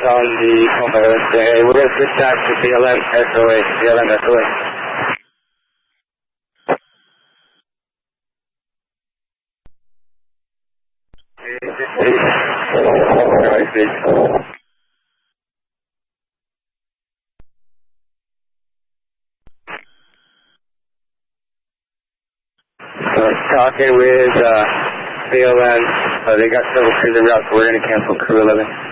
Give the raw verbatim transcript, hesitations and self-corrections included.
on the phone. Hey, we're going to switch back to B L M S O A. B L M S O A. Alright, please. So, talking with uh, B L M. Uh, they got several cruising routes, so we're going to cancel crew eleven.